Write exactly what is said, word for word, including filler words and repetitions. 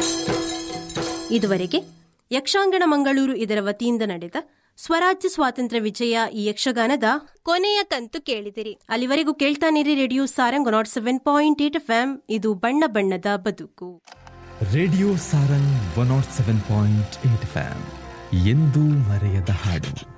ಇದುವರೆಗೆ ಯಕ್ಷಾಂಗಣ ಮಂಗಳೂರು ಇದರ ವತಿಯಿಂದ ನಡೆದ ಸ್ವರಾಜ್ಯ ಸ್ವಾತಂತ್ರ್ಯ ವಿಜಯ ಈ ಯಕ್ಷಗಾನದ ಕೊನೆಯ ಕಂತು ಕೇಳಿದಿರಿ. ಅಲ್ಲಿವರೆಗೂ ಕೇಳ್ತಾನಿರಿ radio Sarang not seven point eight F M. ಇದು ಬಣ್ಣ ಬಣ್ಣದ ಬದುಕು. Radio Sarang one not seven point eight F M, ಎಂದೂ ಮರೆಯದ ಹಾಡು.